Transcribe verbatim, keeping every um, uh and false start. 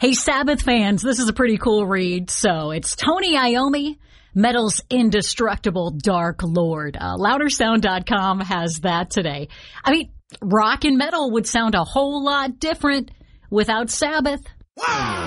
Hey, Sabbath fans, this is a pretty cool read. So it's Tony Iommi, Metal's indestructible Dark Lord. Uh, louder sound dot com has that today. I mean, rock and metal would sound a whole lot different without Sabbath. Wow.